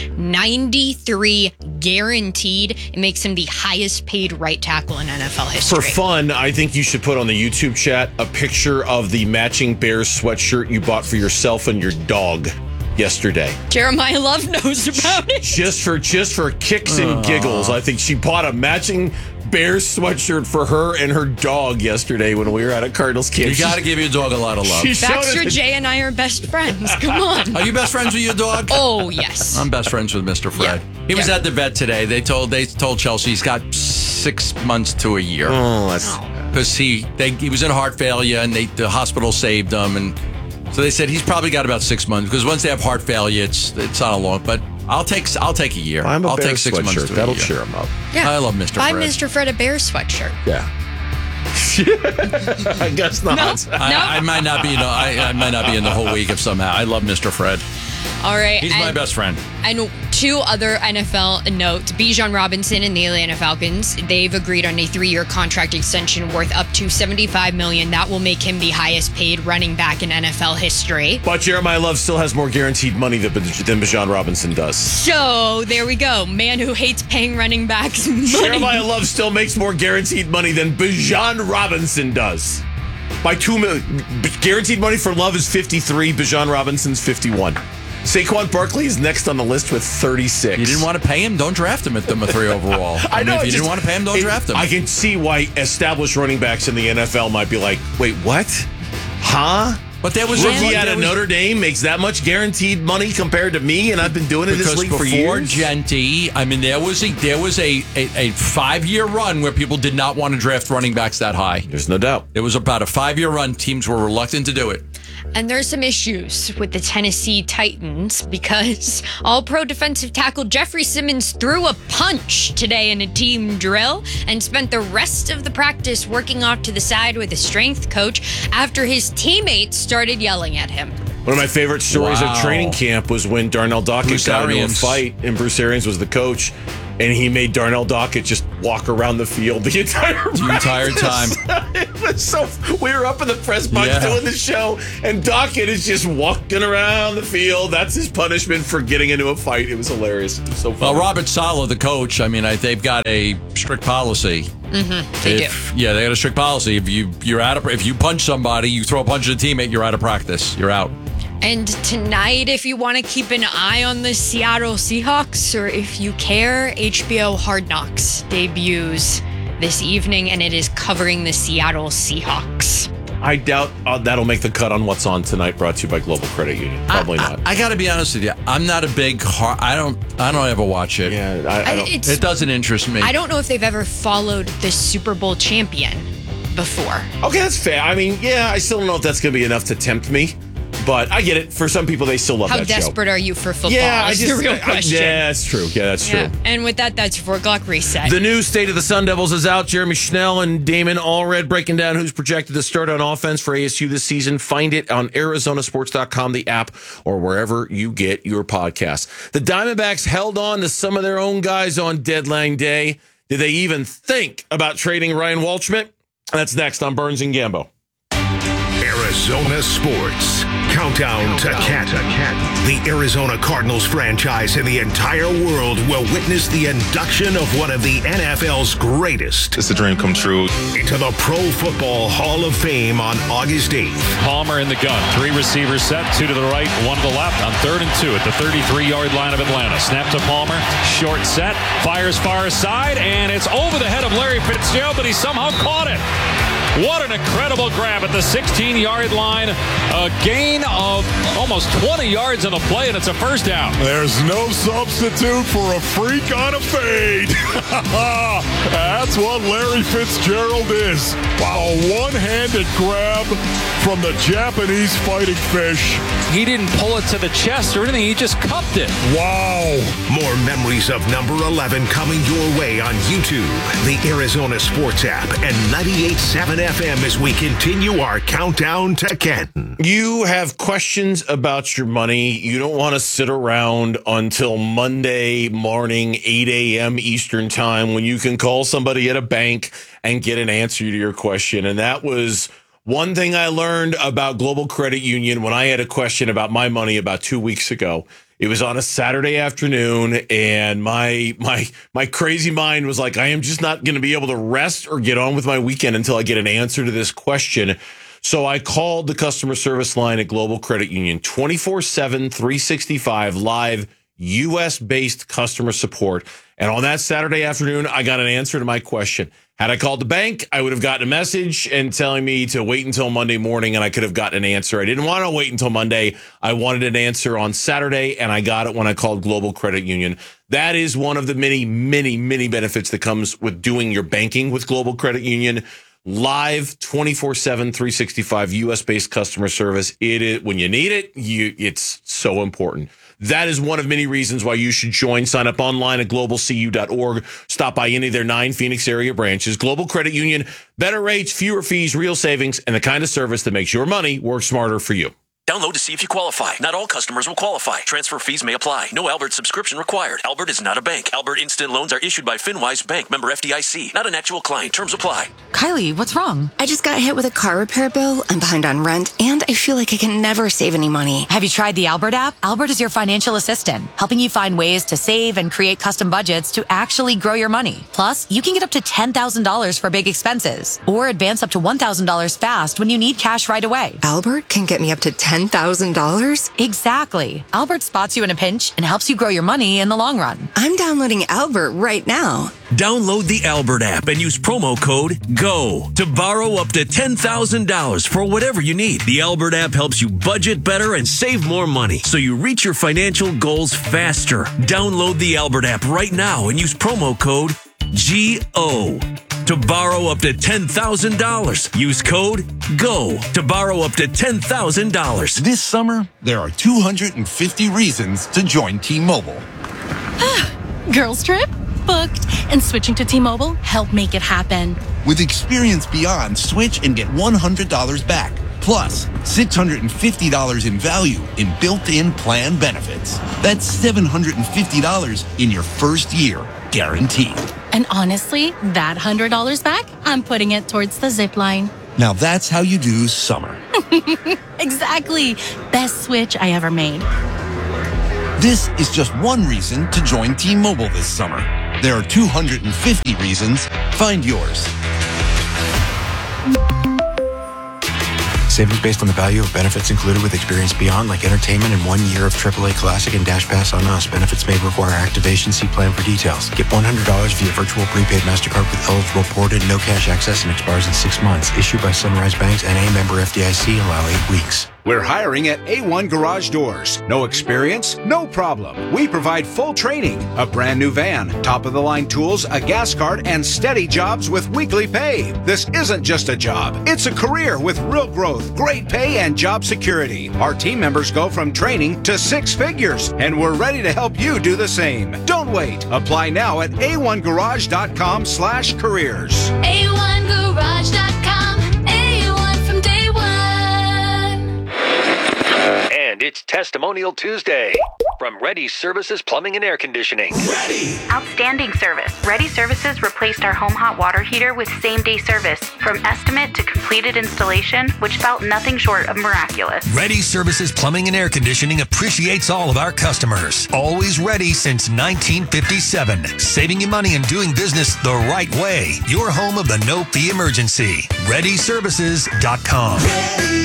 93 guaranteed. It makes him the highest paid right tackle in NFL history. For fun, I think you should put on the YouTube chat a picture of the matching Bears sweatshirt you bought for yourself and your dog yesterday. Jeremiah Love knows about it. Just for kicks and giggles. I think she bought a matching Bears sweatshirt for her and her dog yesterday when we were at a Cardinals camp. You got to give your dog a lot of love. Baxter J and I are best friends. Come on. Are you best friends with your dog? Oh, yes. I'm best friends with Mr. Fred. Yeah. He was at the vet today. They told Chelsea he's got 6 months to a year. Oh, that's because he was in heart failure and the hospital saved him, and so they said he's probably got about 6 months because once they have heart failure, it's not a long. But I'll take a year. I'll take 6 months. To That'll cheer him up. Yeah. I love Mr. Buy Fred. Mr. Fred a Bears sweatshirt. Yeah. I guess not. No. I might not be. I might not be in the whole week if somehow. I love Mr. Fred. All right. He's my best friend. And 2 other NFL notes. Bijan Robinson and the Atlanta Falcons, they've agreed on a 3-year contract extension worth up to $75 million. That will make him the highest paid running back in NFL history. But Jeremiah Love still has more guaranteed money than Bijan Robinson does. So there we go. Man who hates paying running backs money. Jeremiah Love still makes more guaranteed money than Bijan Robinson does. By $2 million. Guaranteed money for Love is 53. Bijan Robinson's 51. Saquon Barkley is next on the list with 36. You didn't want to pay him? Don't draft him at number 3 overall. I know. If you didn't want to pay him, don't draft him. I can see why established running backs in the NFL might be like, wait, what? Huh? But there was rookie out of Notre Dame makes that much guaranteed money compared to me, and I've been doing it this league for years. Before Genti, I mean, there was a 5-year run where people did not want to draft running backs that high. There's no doubt. It was about a 5-year run. Teams were reluctant to do it. And there's some issues with the Tennessee Titans because All-Pro defensive tackle Jeffrey Simmons threw a punch today in a team drill and spent the rest of the practice working off to the side with a strength coach after his teammates started yelling at him. One of my favorite stories of training camp was when Darnell Dockett got into a fight, and Bruce Arians was the coach, and he made Darnell Dockett just walk around the field the entire time. It was so. We were up in the press box doing the show, and Dockett is just walking around the field. That's his punishment for getting into a fight. It was hilarious. It was so funny. Well, Robert Saleh, the coach, I mean, they've got a strict policy. Mm-hmm, they do. Yeah, they got a strict policy. If you punch somebody, you throw a punch at a teammate, you're out of practice. You're out. And tonight, if you want to keep an eye on the Seattle Seahawks, or if you care, HBO Hard Knocks debuts this evening, and it is covering the Seattle Seahawks. I doubt that'll make the cut on What's On Tonight, brought to you by Global Credit Union. Probably not. I got to be honest with you. I'm not a big. I don't ever watch it. Yeah, I don't. It doesn't interest me. I don't know if they've ever followed the Super Bowl champion before. Okay, that's fair. I mean, yeah, I still don't know if that's going to be enough to tempt me. But I get it. For some people, they still love that show. How desperate are you for football? Yeah, that's the real question. Yeah, that's true. Yeah, that's true. And with that, that's 4 o'clock reset. The new State of the Sun Devils is out. Jeremy Schnell and Damon Allred breaking down who's projected to start on offense for ASU this season. Find it on ArizonaSports.com, the app, or wherever you get your podcasts. The Diamondbacks held on to some of their own guys on deadline day. Did they even think about trading Ryan Walschmidt? That's next on Burns and Gambo. Arizona Sports. Countdown to Canton. The Arizona Cardinals franchise in the entire world will witness the induction of one of the NFL's greatest. It's a dream come true. Into the Pro Football Hall of Fame on August 8th. Palmer in the gun. 3 receivers set. 2 to the right, 1 to the left. On 3rd and 2 at the 33-yard line of Atlanta. Snap to Palmer. Short set. Fires far side. And it's over the head of Larry Fitzgerald, but he somehow caught it. What an incredible grab at the 16-yard line. A gain of almost 20 yards on the play, and it's a first down. There's no substitute for a freak on a fade. That's what Larry Fitzgerald is. Wow. A one-handed grab from the Japanese fighting fish. He didn't pull it to the chest or anything. He just cupped it. Wow. More memories of number 11 coming your way on YouTube, the Arizona Sports app, and 98.7 FM as we continue our countdown to Canton. You have questions about your money. You don't want to sit around until Monday morning, 8 a.m. Eastern time, when you can call somebody at a bank and get an answer to your question. And that was one thing I learned about Global Credit Union when I had a question about my money about 2 weeks ago. It was on a Saturday afternoon, and my crazy mind was like, I am just not going to be able to rest or get on with my weekend until I get an answer to this question. So I called the customer service line at Global Credit Union, 24/7, 365, live U.S.-based customer support. And on that Saturday afternoon, I got an answer to my question. Had I called the bank, I would have gotten a message and telling me to wait until Monday morning, and I could have gotten an answer. I didn't want to wait until Monday. I wanted an answer on Saturday, and I got it when I called Global Credit Union. That is one of the many, many, many benefits that comes with doing your banking with Global Credit Union. Live 24/7, 365 U.S.-based customer service. It is, when you need it, it's so important. That is one of many reasons why you should join. Sign up online at globalcu.org. Stop by any of their 9 Phoenix area branches. Global Credit Union, better rates, fewer fees, real savings, and the kind of service that makes your money work smarter for you. Download to see if you qualify. Not all customers will qualify. Transfer fees may apply. No Albert subscription required. Albert is not a bank. Albert Instant Loans are issued by FinWise Bank, member FDIC. Not an actual client. Terms apply. Kylie, what's wrong? I just got hit with a car repair bill. I'm behind on rent, and I feel like I can never save any money. Have you tried the Albert app? Albert is your financial assistant, helping you find ways to save and create custom budgets to actually grow your money. Plus, you can get up to $10,000 for big expenses, or advance up to $1,000 fast when you need cash right away. Albert can get me up to $10,000 $10,000? Exactly. Albert spots you in a pinch and helps you grow your money in the long run. I'm downloading Albert right now. Download the Albert app and use promo code GO to borrow up to $10,000 for whatever you need. The Albert app helps you budget better and save more money so you reach your financial goals faster. Download the Albert app right now and use promo code GO to borrow up to $10,000. Use code GO to borrow up to $10,000. This summer, there are 250 reasons to join T-Mobile. Girls trip? Booked. And switching to T-Mobile helped make it happen. With Experience Beyond, switch and get $100 back. Plus, $650 in value in built-in plan benefits. That's $750 in your first year, guaranteed. And honestly, that $100 back, I'm putting it towards the zip line. Now that's how you do summer. Exactly. Best switch I ever made. This is just one reason to join T-Mobile this summer. There are 250 reasons. Find yours. Savings based on the value of benefits included with Experience Beyond, like entertainment and 1 year of AAA Classic and Dash Pass on us. Benefits may require activation. See plan for details. Get $100 via virtual prepaid MasterCard with eligible ported, no cash access, and expires in 6 months. Issued by Sunrise Banks, N.A. member FDIC. Allow 8 weeks. We're hiring at A1 Garage Doors. No experience? No problem. We provide full training, a brand new van, top-of-the-line tools, a gas card, and steady jobs with weekly pay. This isn't just a job. It's a career with real growth, great pay, and job security. Our team members go from training to 6 figures, and we're ready to help you do the same. Don't wait. Apply now at a1garage.com/careers. A1garage.com. A1 from day one. And it's Testimonial Tuesday from Ready Services Plumbing and Air Conditioning. Ready. Outstanding service. Ready Services replaced our home hot water heater with same-day service. From estimate to completed installation, which felt nothing short of miraculous. Ready Services Plumbing and Air Conditioning appreciates all of our customers. Always ready since 1957. Saving you money and doing business the right way. Your home of the no-fee emergency. ReadyServices.com. Ready.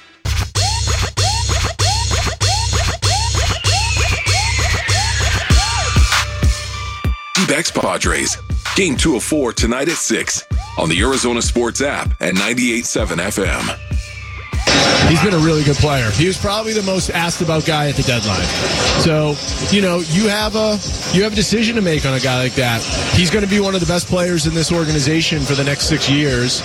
D-backs Padres. Game 2 of 4 tonight at 6 on the Arizona Sports app at 98.7 FM. He's been a really good player. He was probably the most asked about guy at the deadline. So, you have a decision to make on a guy like that. He's going to be one of the best players in this organization for the next 6 years.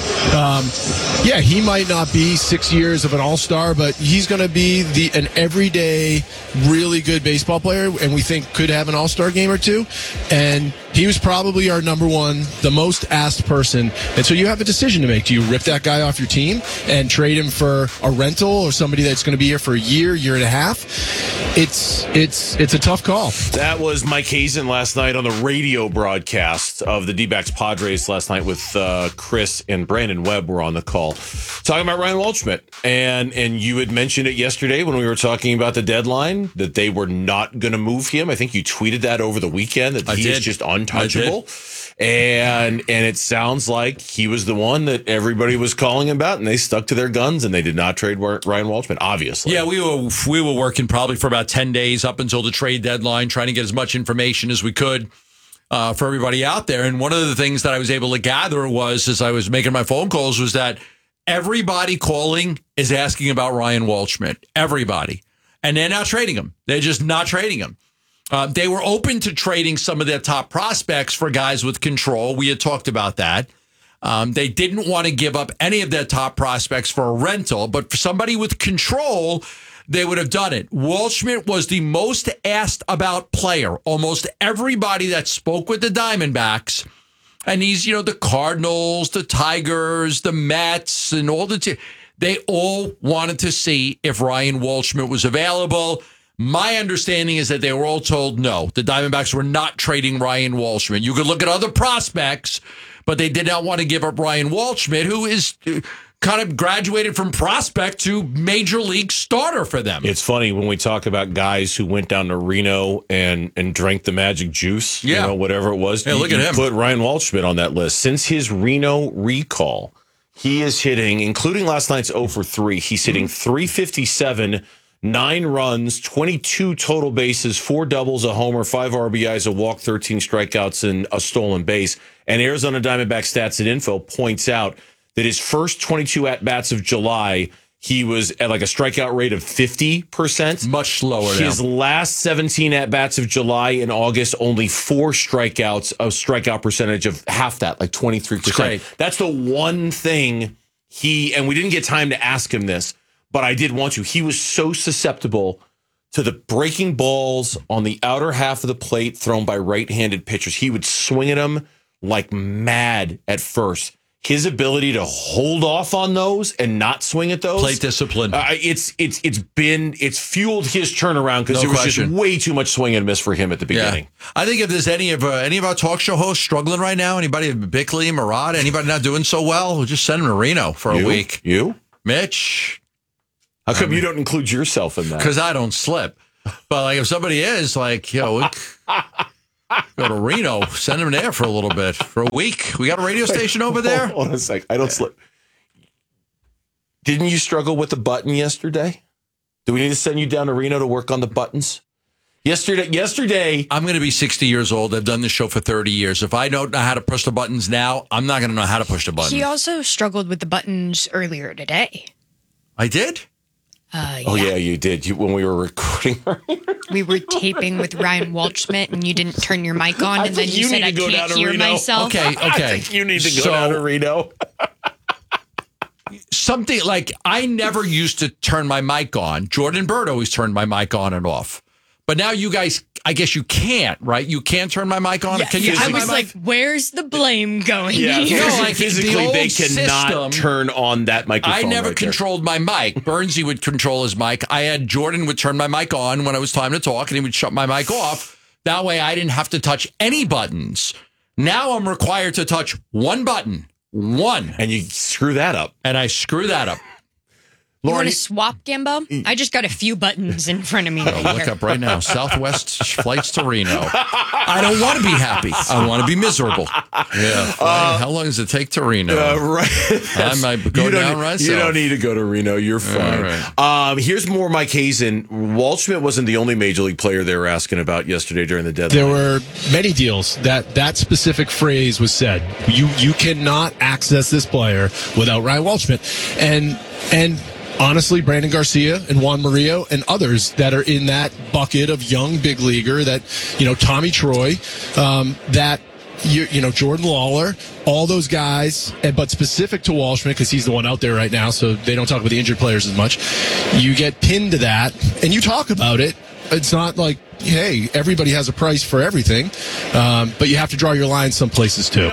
He might not be 6 years of an all-star, but he's going to be an everyday, really good baseball player, and we think could have an all-star game or two. And he was probably our number one, the most asked person. And so you have a decision to make. Do you rip that guy off your team and trade him for a rental or somebody that's going to be here for a year and a half? It's a tough call. That was Mike Hazen last night on the radio broadcast of the D-backs Padres last night with Chris and Brandon Webb were on the call talking about Ryan Waldschmidt. And you had mentioned it yesterday when we were talking about the deadline that they were not going to move him. I think you tweeted that over the weekend that he is just untouchable. And it sounds like he was the one that everybody was calling about, and they stuck to their guns, and they did not trade Ryan Waldschmidt, obviously. Yeah, we were working probably for about 10 days up until the trade deadline, trying to get as much information as we could for everybody out there. And one of the things that I was able to gather was, as I was making my phone calls, was that everybody calling is asking about Ryan Waldschmidt. Everybody. And they're not trading him. They're just not trading him. They were open to trading some of their top prospects for guys with control. We had talked about that. They didn't want to give up any of their top prospects for a rental, but for somebody with control, they would have done it. Waldschmidt was the most asked about player. Almost everybody that spoke with the Diamondbacks, and he's, the Cardinals, the Tigers, the Mets, and all the teams, they all wanted to see if Ryan Waldschmidt was available. My understanding is that they were all told no. The Diamondbacks were not trading Ryan Waldschmidt. You could look at other prospects, but they did not want to give up Ryan Waldschmidt, who is kind of graduated from prospect to major league starter for them. It's funny when we talk about guys who went down to Reno and drank the magic juice, whatever it was. Yeah, look at him. Put Ryan Waldschmidt on that list. Since his Reno recall, He is hitting, including last night's 0 for 3, he's hitting .357, 9 runs, 22 total bases, 4 doubles, a homer, 5 RBIs, a walk, 13 strikeouts, and a stolen base. And Arizona Diamondback Stats and Info points out that his first 22 at-bats of July, he was at like a strikeout rate of 50%. Much slower now. His last 17 at-bats of July and August, only 4 strikeouts, a strikeout percentage of half that, like 23%. That's the one thing and we didn't get time to ask him this, but I did want to. He was so susceptible to the breaking balls on the outer half of the plate thrown by right-handed pitchers. He would swing at them like mad at first. His ability to hold off on those and not swing at those, plate discipline. It's fueled his turnaround because there was just way too much swing and miss for him at the beginning. Yeah. I think if there's any of our talk show hosts struggling right now, anybody, Bickley, Murad, anybody not doing so well, we'll just send them to Reno for a week. You, Mitch, how come you don't include yourself in that? Because I don't slip. But like if somebody is like, go to Reno, send them there for a little bit, for a week. We got a radio station over there. Hold on a sec. I don't slip. Didn't you struggle with the button yesterday? Do we need to send you down to Reno to work on the buttons? Yesterday. I'm going to be 60 years old. I've done this show for 30 years. If I don't know how to push the buttons now, I'm not going to know how to push the buttons. He also struggled with the buttons earlier today. I did? Oh, yeah, you did. When we were recording. We were taping with Ryan Waldschmidt, and you didn't turn your mic on, and then you said, I can't hear myself. Okay. I think you need to go down to Reno. Something like I never used to turn my mic on. Jordan Bird always turned my mic on and off. But now you guys, I guess you can't, right? You can't turn my mic on? Yeah, Can you? I was like, where's the blame going here? Like physically, they cannot turn on that microphone. I never controlled my mic. Bernsey would control his mic. I had Jordan would turn my mic on when it was time to talk, and he would shut my mic off. That way I didn't have to touch any buttons. Now I'm required to touch one button. One. And you screw that up. And I screw that up. You want to swap, Gambo? I just got a few buttons in front of me. I'll look up right now. Southwest flights to Reno. I don't want to be happy. I want to be miserable. Yeah. How long does it take to Reno? Right. I might go down right. You don't need to go to Reno. You're fine. Right. Here's more Mike Hazen. Waldschmidt wasn't the only major league player they were asking about yesterday during the deadline. There were many deals that specific phrase was said. You cannot access this player without Ryan Waldschmidt. And honestly, Brandon Garcia and Juan Murillo and others that are in that bucket of young big leaguer that, Tommy Troy, that, Jordan Lawler, all those guys, but specific to Waldschmidt because he's the one out there right now, so they don't talk about the injured players as much. You get pinned to that and you talk about it. It's not like, hey, everybody has a price for everything, but you have to draw your line some places too.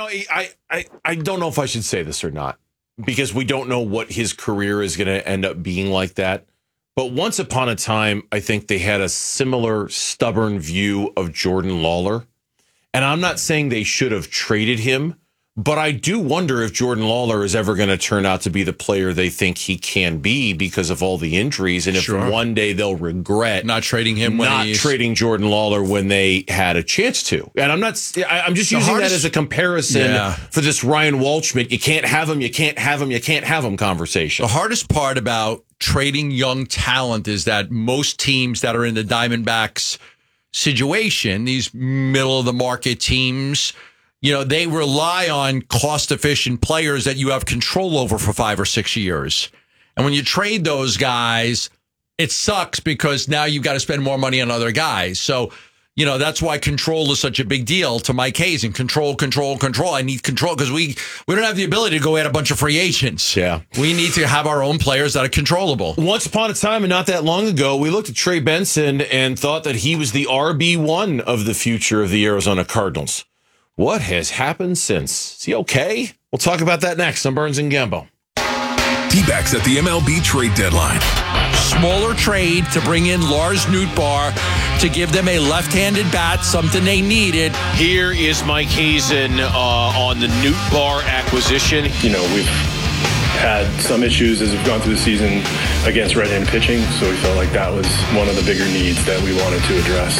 I don't know if I should say this or not, because we don't know what his career is going to end up being like that. But once upon a time, I think they had a similar stubborn view of Jordan Lawler. And I'm not saying they should have traded him, but I do wonder if Jordan Lawler is ever going to turn out to be the player they think he can be because of all the injuries. And if one day they'll regret not trading him, trading Jordan Lawler when they had a chance to. And I'm just using that as a comparison for this Ryan Waldschmidt. You can't have him. You can't have him. You can't have him conversation. The hardest part about trading young talent is that most teams that are in the Diamondbacks situation, these middle of the market teams, they rely on cost-efficient players that you have control over for 5 or 6 years. And when you trade those guys, it sucks because now you've got to spend more money on other guys. So, that's why control is such a big deal to Mike Hazen. Control. I need control because we don't have the ability to go add a bunch of free agents. Yeah. We need to have our own players that are controllable. Once upon a time, and not that long ago, we looked at Trey Benson and thought that he was the RB1 of the future of the Arizona Cardinals. What has happened since? Is he okay? We'll talk about that next on Burns and Gambo. D-backs at the MLB trade deadline. Smaller trade to bring in Lars Nootbaar to give them a left-handed bat, something they needed. Here is Mike Hazen on the Nootbaar acquisition. We've had some issues as we've gone through the season against right-handed pitching, so we felt like that was one of the bigger needs that we wanted to address.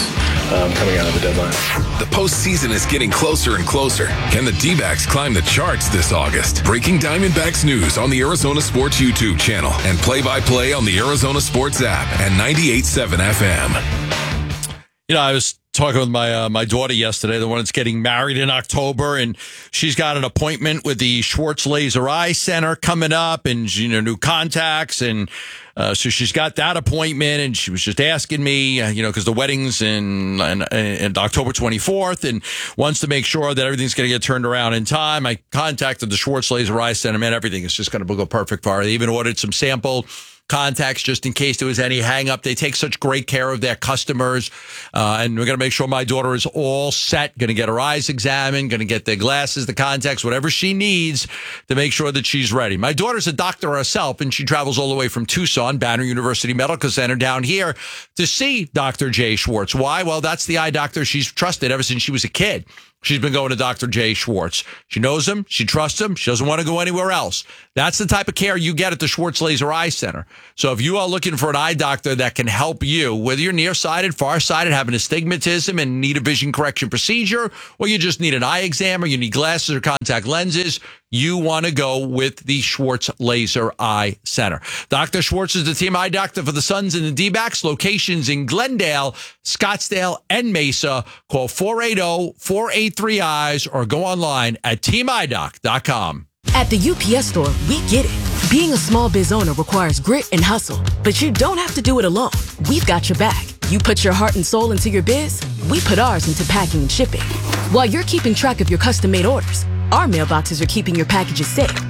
coming out of the deadline. The postseason is getting closer and closer. Can the D-backs climb the charts this August? Breaking Diamondbacks news on the Arizona Sports YouTube channel and play-by-play on the Arizona Sports app and 98.7 FM. You know, I was talking with my daughter yesterday, the one that's getting married in October, and she's got an appointment with the Schwartz Laser Eye Center coming up, and new contacts, and so she's got that appointment, and she was just asking me, because the wedding's in October 24th, and wants to make sure that everything's going to get turned around in time. I contacted the Schwartz Laser Eye Center, man, everything is just going to go perfect for her. They even ordered some sample contacts just in case there was any hang up. They take such great care of their customers. And we're going to make sure my daughter is all set, going to get her eyes examined, going to get their glasses, the contacts, whatever she needs to make sure that she's ready. My daughter's a doctor herself, and she travels all the way from Tucson, Banner University Medical Center down here to see Dr. Jay Schwartz. Why? Well, that's the eye doctor she's trusted ever since she was a kid. She's been going to Dr. Jay Schwartz. She knows him. She trusts him. She doesn't want to go anywhere else. That's the type of care you get at the Schwartz Laser Eye Center. So if you are looking for an eye doctor that can help you, whether you're nearsighted, farsighted, having astigmatism and need a vision correction procedure, or you just need an eye exam, or you need glasses or contact lenses, you want to go with the Schwartz Laser Eye Center. Dr. Schwartz is the team eye doctor for the Suns and the D-backs. Locations in Glendale, Scottsdale, and Mesa. Call 480-483-EYES or go online at teamidoc.com. At the UPS Store, we get it. Being a small biz owner requires grit and hustle, but you don't have to do it alone. We've got your back. You put your heart and soul into your biz, we put ours into packing and shipping. While you're keeping track of your custom-made orders, our mailboxes are keeping your packages safe.